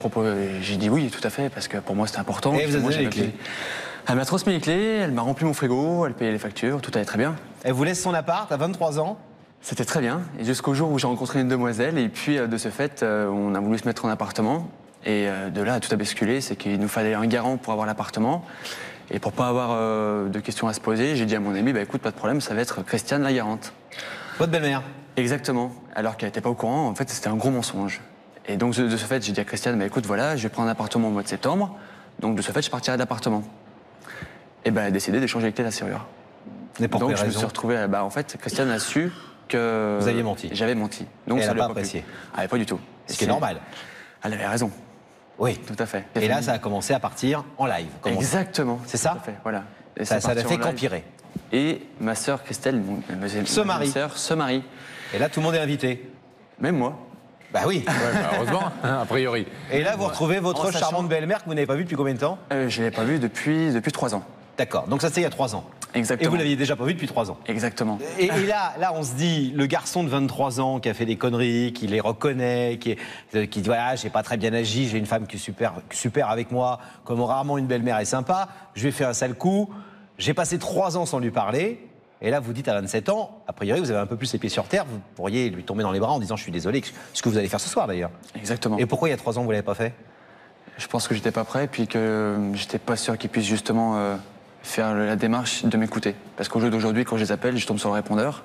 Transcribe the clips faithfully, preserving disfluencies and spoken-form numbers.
J'ai dit oui, tout à fait, parce que pour moi c'était important. Et vous avez moi, donné les clés. Elle m'a transmis les clés, elle m'a rempli mon frigo, elle payait les factures, tout allait très bien. Elle vous laisse son appart à vingt-trois ans. C'était très bien, et jusqu'au jour où j'ai rencontré une demoiselle, et puis de ce fait, on a voulu se mettre en appartement, et de là, tout a basculé, c'est qu'il nous fallait un garant pour avoir l'appartement, et pour pas avoir de questions à se poser, j'ai dit à mon ami, bah écoute, pas de problème, ça va être Christiane la garante. Votre belle-mère. Exactement, alors qu'elle n'était pas au courant, en fait c'était un gros mensonge. Et donc de ce fait, j'ai dit à Christiane, bah écoute, voilà, je vais prendre un appartement au mois de septembre, donc de ce fait, je partirai de l'appartement. Et ben, elle a décidé d'échanger les clés de la serrure. Mais pour donc quelle je me raison suis retrouvé, bah en fait, Christiane a su que... Vous aviez menti. J'avais menti. Donc et ça elle n'a lui pas apprécié. Ah, pas du tout. Ce qui est normal. Elle avait raison. Oui. Tout à fait. Et là, ça a commencé à partir en live. Exactement. C'est ça? Tout à fait, voilà. Et ça ça n'a fait qu'empirer. Et ma sœur Christelle, se marie. Ma sœur se marie. Et là, tout le monde est invité. Même moi. Bah oui. Ouais, bah heureusement, a priori. Et là, vous retrouvez votre en charmante sachant... belle-mère que vous n'avez pas vue depuis combien de temps? euh, Je ne l'ai pas vue depuis, depuis trois ans. D'accord. Donc ça, c'était il y a trois ans. Exactement. Et vous l'aviez déjà pas vue depuis trois ans. Exactement. Et, et là, là, on se dit, le garçon de vingt-trois ans qui a fait des conneries, qui les reconnaît, qui, est, qui dit, voilà, j'ai pas très bien agi, j'ai une femme qui est super, super avec moi, comme rarement une belle-mère est sympa, je lui ai fait un sale coup, j'ai passé trois ans sans lui parler. Et là, vous dites à vingt-sept ans, a priori, vous avez un peu plus les pieds sur terre, vous pourriez lui tomber dans les bras en disant, je suis désolé, ce que vous allez faire ce soir d'ailleurs. Exactement. Et pourquoi il y a trois ans, vous l'avez pas fait? Je pense que j'étais pas prêt, puis que j'étais pas sûr qu'il puisse justement euh, faire la démarche de m'écouter. Parce qu'au jour d'aujourd'hui, quand je les appelle, je tombe sur le répondeur.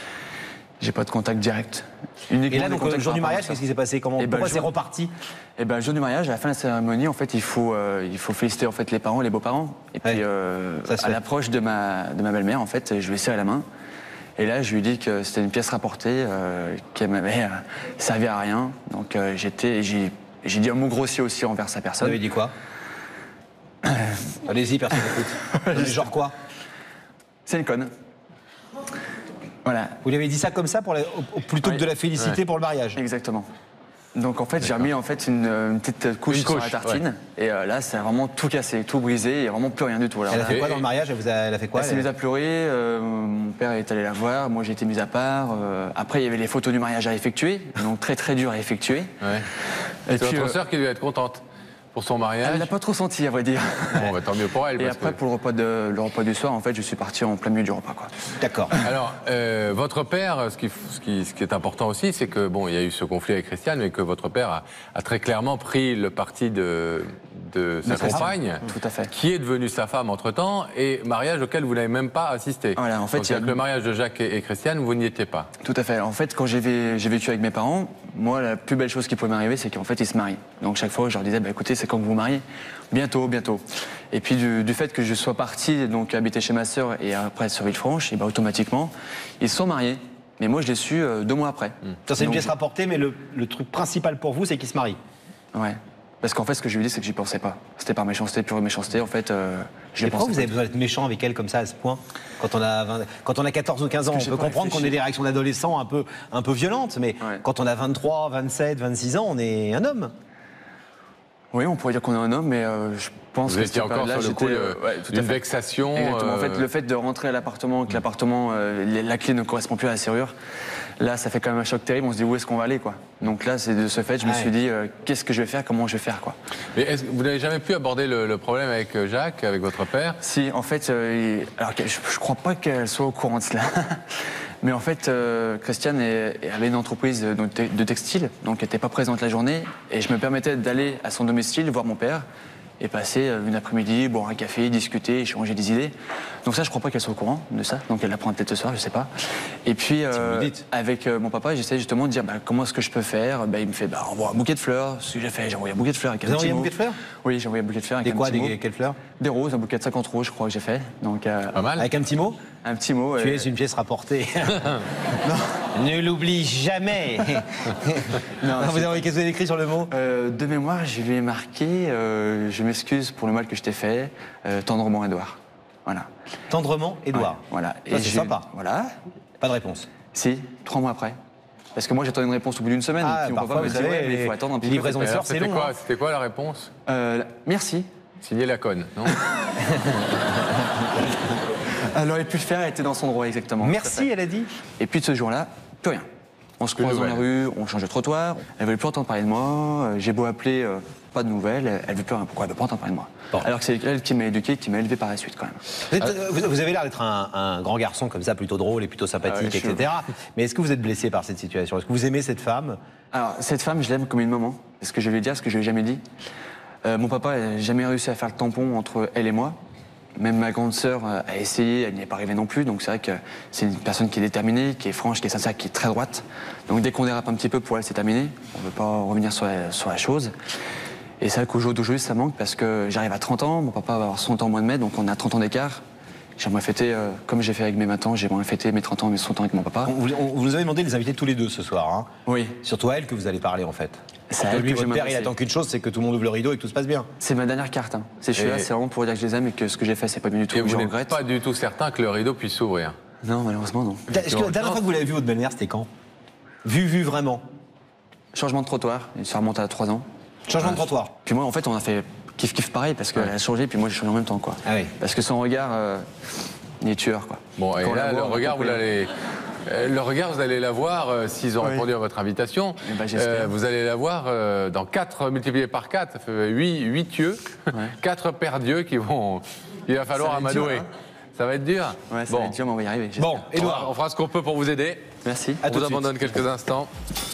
J'ai pas de contact direct. Uniquement et là, donc, le jour du mariage, qu'est-ce qui s'est passé? Comment, Pourquoi c'est reparti? Et ben, le jour du mariage, à la fin de la cérémonie, en fait, il faut, euh, il faut féliciter en fait les parents, les beaux-parents. Et puis, ouais, euh, à l'approche de ma, de ma belle-mère, en fait, je lui ai serré la main. Et là, je lui ai dit que c'était une pièce rapportée, euh, qu'elle m'avait euh, servi à rien. Donc, euh, j'étais, j'ai, j'ai dit un mot grossier aussi envers sa personne. Vous avez dit quoi? Allez-y, personne n'écoute. Genre quoi? C'est une conne. Voilà. Vous lui avez dit ça comme ça pour la, plutôt oui, que de la féliciter, ouais, pour le mariage? Exactement. Donc en fait, j'ai remis en fait une, une petite couche, une couche sur la tartine, ouais, et euh, là, c'est vraiment tout cassé, tout brisé, il n'y a vraiment plus rien du tout. Alors, elle a fait quoi dans le mariage? Elle, vous a, elle a fait quoi? Elle s'est mise à pleurer, euh, mon père est allé la voir, moi j'ai été mise à part. Euh, après, il y avait les photos du mariage à effectuer, donc très très dur à effectuer. Ouais. Et c'est votre euh, sœur qui devait être contente pour son mariage? Elle l'a pas trop senti, à vrai dire. Bon, bah, tant mieux pour elle. Et parce après, que... pour le repas, de, le repas du soir, en fait, je suis parti en plein milieu du repas, quoi. D'accord. Alors, euh, votre père, ce qui, ce, qui, ce qui est important aussi, c'est que, bon, il y a eu ce conflit avec Christiane, mais que votre père a, a très clairement pris le parti de, de sa compagne, tout à fait, qui est devenue sa femme entre-temps, et mariage auquel vous n'avez même pas assisté. Voilà, en fait, donc, il y a... le mariage de Jacques et, et Christiane, vous n'y étiez pas. Tout à fait. En fait, quand j'ai vécu avec mes parents, moi, la plus belle chose qui pouvait m'arriver, c'est qu'en fait, ils se marient. Donc, chaque fois, je leur disais, bah, écoutez, c'est quand vous vous mariez? Bientôt, bientôt. Et puis, du, du fait que je sois parti, donc, habiter chez ma sœur et après sur Villefranche, et bah, automatiquement, ils se sont mariés. Mais moi, je l'ai su euh, deux mois après. Mmh. Ça, c'est une pièce rapportée, mais le, le truc principal pour vous, c'est qu'ils se marient. Ouais. Parce qu'en fait, ce que je lui dis, c'est que j'y pensais pas. C'était par méchanceté, pure méchanceté. En fait, euh, je Mais pourquoi vous avez besoin d'être méchant avec elle comme ça à ce point? Quand on a, vingt... quand on a quatorze ou quinze ans, on peut comprendre qu'on ait des réactions d'adolescents un peu, un peu violentes, mais ouais, quand on a vingt-trois, vingt-sept, vingt-six ans, on est un homme. Oui, on pourrait dire qu'on est un homme, mais euh, je pense vous que étiez encore là, sur le coup euh, ouais, d'une vexation. Exactement. Euh... En fait, le fait de rentrer à l'appartement, que l'appartement, euh, la clé ne correspond plus à la serrure, là, ça fait quand même un choc terrible. On se dit où est-ce qu'on va aller, quoi. Donc là, c'est de ce fait, je me ouais. suis dit euh, qu'est-ce que je vais faire, comment je vais faire, quoi. Mais est-ce que vous n'avez jamais pu aborder le, le problème avec Jacques, avec votre père? Si, en fait, euh, alors je, je crois pas qu'elle soit au courant de cela. Mais en fait, euh, Christiane est, avait une entreprise de, de textile, donc elle n'était pas présente la journée, et je me permettais d'aller à son domicile voir mon père et passer une après-midi, boire un café, discuter, échanger des idées. Donc ça, je crois pas qu'elle soit au courant de ça, donc elle l'apprend peut-être ce soir, je sais pas. Et puis, euh, avec euh, mon papa, j'essaie justement de dire bah, comment est-ce que je peux faire. Bah, il me fait bah, envoie un bouquet de fleurs, ce que j'ai fait, j'ai envoyé un bouquet de fleurs avec un petit mot. Vous avez envoyé un bouquet de fleurs? Oui, j'ai envoyé un bouquet de fleurs avec des un quoi, petit des, mot. Quelles fleurs? Des roses, un bouquet de cinquante roses, je crois que j'ai fait. Donc, euh, pas mal. Avec un petit mot? Un petit mot. Tu euh... es une pièce rapportée. Ne l'oublie jamais. Non, vous avez, qu'est-ce que vous avez écrit sur le mot? euh, De mémoire, je lui ai marqué euh, je m'excuse pour le mal que je t'ai fait, euh, tendrement, Édouard. Voilà. Tendrement, Édouard. Ouais, voilà. Ça, c'est sympa. Voilà. Pas de réponse. Si, trois mois après. Parce que moi, j'attends une réponse au bout d'une semaine. Ah, puis parfois, pas, mais, savez, ouais, les, mais il faut attendre un petit peu. Livraison de sœurs, c'est long. Quoi, c'était quoi la réponse? euh, Merci. Signé la conne, non? Elle aurait pu le faire, elle était dans son droit, exactement. Merci, elle a dit. Et puis de ce jour-là, plus rien. On se croise dans la rue, on change de trottoir, elle ne veut plus entendre parler de moi, j'ai beau appeler, euh, pas de nouvelles, elle veut plus rien. Pourquoi elle veut pas entendre parler de moi? Bon. Alors que c'est elle qui m'a éduqué, qui m'a élevé par la suite quand même. Vous, êtes, euh, vous- vous avez l'air d'être un, un grand garçon comme ça, plutôt drôle et plutôt sympathique, Ah ouais, je suis- et cetera. Mais est-ce que vous êtes blessé par cette situation? Est-ce que vous aimez cette femme? Alors, cette femme, je l'aime comme une maman. Est-ce que je vais lui dire ce que je lui ai jamais dit? Euh, Mon papa n'a jamais réussi à faire le tampon entre elle et moi. Même ma grande sœur euh, a essayé, elle n'y est pas arrivée non plus. Donc c'est vrai que c'est une personne qui est déterminée, qui est franche, qui est sincère, qui est très droite. Donc dès qu'on dérape un petit peu, pour elle, c'est terminé. On ne veut pas revenir sur la, sur la chose. Et c'est vrai qu'au jour d'aujourd'hui, ça manque parce que j'arrive à trente ans, mon papa va avoir soixante ans au mois de mai, donc on a trente ans d'écart. J'aimerais fêter, euh, comme j'ai fait avec mes vingt ans, j'aimerais fêter mes trente ans, mes soixante ans avec mon papa. On, vous- on- vous nous avez demandé de les inviter tous les deux ce soir. Hein. Oui. Surtout à elle que vous allez parler en fait. C'est à Parce que elle lui, que je votre vais père, il m'adresser. attend qu'une chose, c'est que tout le monde ouvre le rideau et que tout se passe bien. C'est ma dernière carte. Hein. C'est, je suis Et- là, c'est vraiment pour dire que je les aime et que ce que j'ai fait, c'est pas bien du tout. Et que vous je n'êtes regrette. pas du tout certain que le rideau puisse s'ouvrir. Non, malheureusement, non. Est-ce que la dernière fois que vous l'avez vu, votre belle-mère, c'était quand? Vu, vu vraiment. Changement de trottoir, et ça remonte à trois ans. Changement de trottoir. Puis moi, en fait, on a fait kiff-kiff pareil parce qu'elle a changé, puis moi, j'ai changé en même temps, quoi. Ah oui. Parce que son regard, euh, il est tueur, quoi. Bon, et Quand on la là, voit, le on a regard, vous compris. l'allez. euh, Le regard, vous allez l'avoir euh, s'ils ont Oui. répondu à votre invitation. Eh ben, j'espère. vous allez l'avoir euh, dans quatre multiplié par quatre, ça fait huit, huit yeux, quatre paires d'yeux qui vont. Il va falloir Ça va être dur, amadouer. hein. Ça va être dur. Ouais, ça bon. va être dur, mais on va y arriver. j'espère. Bon, On Édouard. fera- on fera ce qu'on peut pour vous aider. Merci. À On tout vous de suite. abandonne quelques instants.